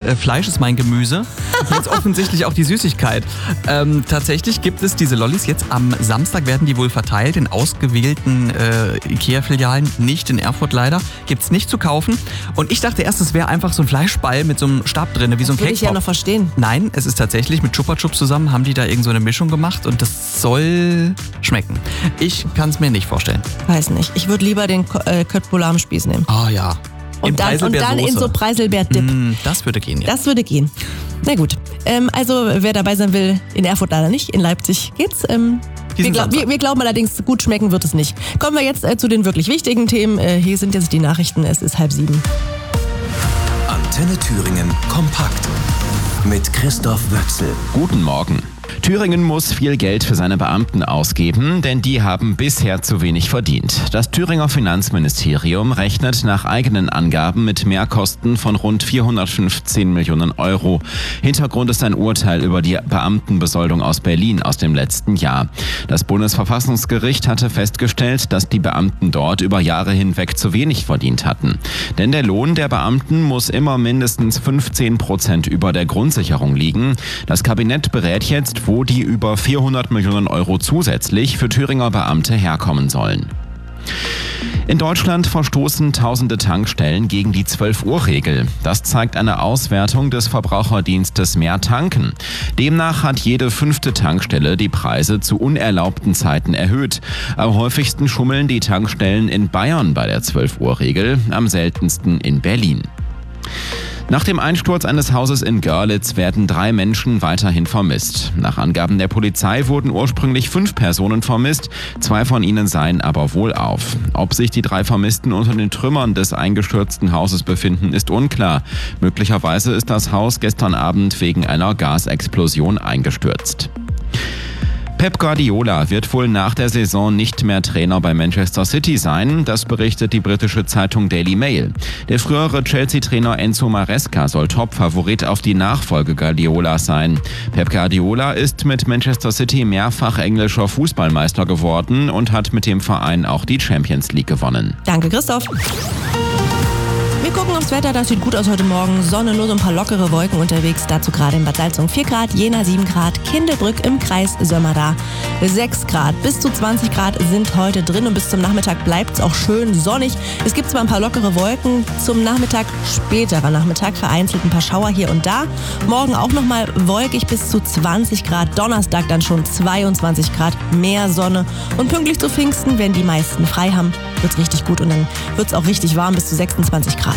Fleisch ist mein Gemüse. Jetzt offensichtlich auch die Süßigkeit. Tatsächlich gibt es diese Lollis jetzt am Samstag, werden die wohl verteilt in ausgewählten Ikea-Filialen, nicht in Erfurt leider. Gibt es nicht zu kaufen. Und ich dachte erst, es wäre einfach so ein Fleischball mit so einem Stab drin, wie so ein Cake-Pop. Würde ich ja noch verstehen. Nein, es ist tatsächlich mit Chupa Chups zusammen, haben die da irgend so eine Mischung gemacht und das soll schmecken. Ich kann es mir nicht vorstellen. Weiß nicht. Ich würde lieber den Köttbullar-Spieß nehmen. Ah ja. Und dann in so Preiselbeer-Dip. Das würde gehen, ja. Das würde gehen. Na gut. Also wer dabei sein will, in Erfurt leider nicht, in Leipzig geht's. Wir glauben allerdings, gut schmecken wird es nicht. Kommen wir jetzt zu den wirklich wichtigen Themen. Hier sind jetzt die Nachrichten. Es ist 6:30. Antenne Thüringen kompakt mit Christoph Wöchsel. Guten Morgen. Thüringen muss viel Geld für seine Beamten ausgeben, denn die haben bisher zu wenig verdient. Das Thüringer Finanzministerium rechnet nach eigenen Angaben mit Mehrkosten von rund 415 Millionen Euro. Hintergrund ist ein Urteil über die Beamtenbesoldung aus Berlin aus dem letzten Jahr. Das Bundesverfassungsgericht hatte festgestellt, dass die Beamten dort über Jahre hinweg zu wenig verdient hatten. Denn der Lohn der Beamten muss immer mindestens 15% über der Grundsicherung liegen. Das Kabinett berät jetzt, wo die über 400 Millionen Euro zusätzlich für Thüringer Beamte herkommen sollen. In Deutschland verstoßen tausende Tankstellen gegen die 12-Uhr-Regel. Das zeigt eine Auswertung des Verbraucherdienstes Mehr Tanken. Demnach hat jede 5. Tankstelle die Preise zu unerlaubten Zeiten erhöht. Am häufigsten schummeln die Tankstellen in Bayern bei der 12-Uhr-Regel, am seltensten in Berlin. Nach dem Einsturz eines Hauses in Görlitz werden 3 Menschen weiterhin vermisst. Nach Angaben der Polizei wurden ursprünglich 5 Personen vermisst, 2 von ihnen seien aber wohlauf. Ob sich die 3 Vermissten unter den Trümmern des eingestürzten Hauses befinden, ist unklar. Möglicherweise ist das Haus gestern Abend wegen einer Gasexplosion eingestürzt. Pep Guardiola wird wohl nach der Saison nicht mehr Trainer bei Manchester City sein, das berichtet die britische Zeitung Daily Mail. Der frühere Chelsea-Trainer Enzo Maresca soll Top-Favorit auf die Nachfolge Guardiolas sein. Pep Guardiola ist mit Manchester City mehrfach englischer Fußballmeister geworden und hat mit dem Verein auch die Champions League gewonnen. Danke, Christoph. Wir gucken aufs Wetter, das sieht gut aus heute Morgen. Sonne, nur so ein paar lockere Wolken unterwegs. Dazu gerade in Bad Salzung 4 Grad, Jena 7 Grad, Kindelbrück im Kreis Sömmerda 6 Grad. Bis zu 20 Grad sind heute drin und bis zum Nachmittag bleibt es auch schön sonnig. Es gibt zwar ein paar lockere Wolken zum Nachmittag, späterer Nachmittag, vereinzelt ein paar Schauer hier und da. Morgen auch nochmal wolkig bis zu 20 Grad. Donnerstag dann schon 22 Grad, mehr Sonne. Und pünktlich zu Pfingsten, wenn die meisten frei haben, wird es richtig gut und dann wird es auch richtig warm bis zu 26 Grad.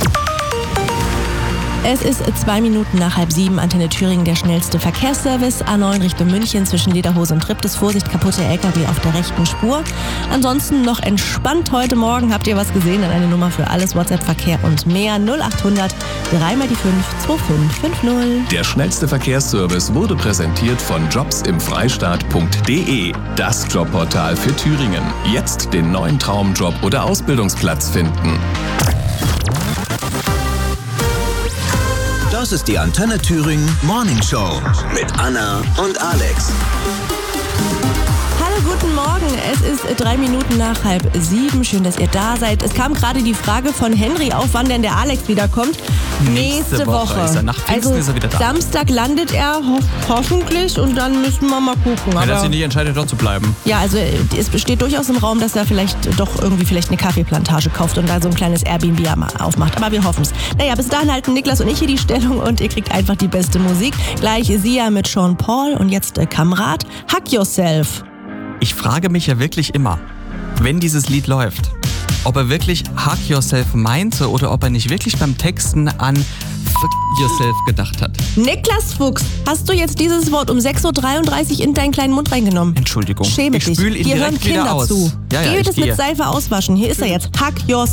Es ist 2 Minuten nach 6:30, Antenne Thüringen, der schnellste Verkehrsservice. A9 Richtung München zwischen Lederhose und Triptis. Vorsicht, kaputte LKW auf der rechten Spur. Ansonsten noch entspannt heute Morgen. Habt ihr was gesehen? Dann eine Nummer für alles, WhatsApp-Verkehr und mehr. 0800 3 mal die 5 2550. Der schnellste Verkehrsservice wurde präsentiert von jobsimfreistaat.de. Das Jobportal für Thüringen. Jetzt den neuen Traumjob oder Ausbildungsplatz finden. Das ist die Antenne Thüringen Morning Show mit Anna und Alex. Hallo, guten Morgen. Es ist 3 Minuten nach 6:30. Schön, dass ihr da seid. Es kam gerade die Frage von Henry auf, wann denn der Alex wiederkommt. Nächste Woche. Ist er nach Pfingsten ist er wieder da. Samstag landet er hoffentlich und dann müssen wir mal gucken. Wenn er sich nicht entscheidet, dort zu bleiben. Ja, also es besteht durchaus im Raum, dass er vielleicht eine Kaffeeplantage kauft und da so ein kleines Airbnb aufmacht. Aber wir hoffen es. Naja, bis dahin halten Niklas und ich hier die Stellung und ihr kriegt einfach die beste Musik. Gleich Sia mit Sean Paul und jetzt Kamerad, Hug Yourself. Ich frage mich ja wirklich immer, wenn dieses Lied läuft, ob er wirklich Hug Yourself meinte oder ob er nicht wirklich beim Texten an Fuck Yourself gedacht hat. Niklas Fuchs, hast du jetzt dieses Wort um 6:33 Uhr in deinen kleinen Mund reingenommen? Entschuldigung. Schäme dich. Ich spül ihn Hier hören direkt wieder Kinder aus. zu. Ja, Geh ich das gehe. mit Seife auswaschen. Hier ist er jetzt. Hug Yourself.